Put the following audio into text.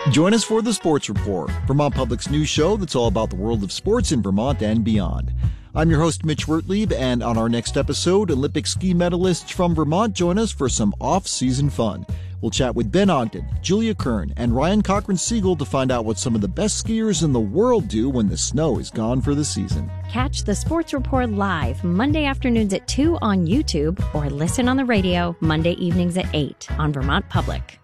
Join us for the Sports Report, Vermont Public's news show that's all about the world of sports in Vermont and beyond. I'm your host, Mitch Wertlieb, and on our next episode, Olympic ski medalists from Vermont join us for some off-season fun. We'll chat with Ben Ogden, Julia Kern, and Ryan Cochran-Siegel to find out what some of the best skiers in the world do when the snow is gone for the season. Catch the Sports Report live Monday afternoons at 2 on YouTube or listen on the radio Monday evenings at 8 on Vermont Public.